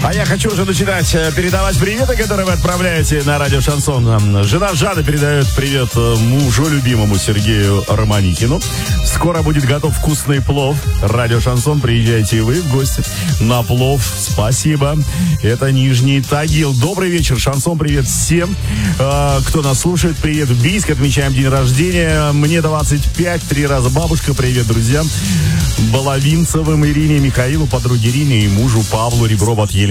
А я хочу уже начинать передавать приветы, которые вы отправляете на радио Шансон. Жена Жана передает привет мужу любимому Сергею Романикину. Скоро будет готов вкусный плов. Радио Шансон, приезжайте и вы в гости на плов. Спасибо. Это Нижний Тагил. Добрый вечер, Шансон. Привет всем, кто нас слушает. Привет в Бийск. Отмечаем день рождения. Мне 25, 3 раза бабушка. Привет, друзья. Баловинцевым Ирине, Михаилу, подруге Ирине и мужу Павлу Ребров от Елены.